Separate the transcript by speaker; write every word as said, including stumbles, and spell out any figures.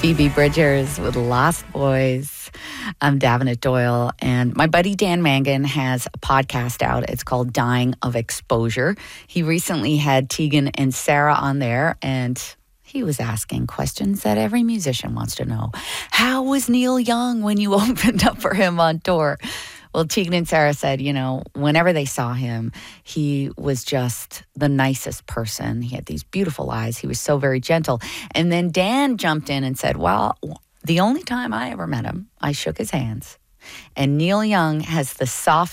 Speaker 1: Phoebe Bridgers with Lost Boys. I'm Davenant Doyle, and my buddy Dan Mangan has a podcast out. It's called Dying of Exposure. He recently had Tegan and Sara on there, and he was asking questions that every musician wants to know. How was Neil Young when you opened up for him on tour? Well, Tegan and Sara said, you know, whenever they saw him, he was just the nicest person. He had these beautiful eyes. He was so very gentle. And then Dan jumped in and said, well, the only time I ever met him, I shook his hands. And Neil Young has the softest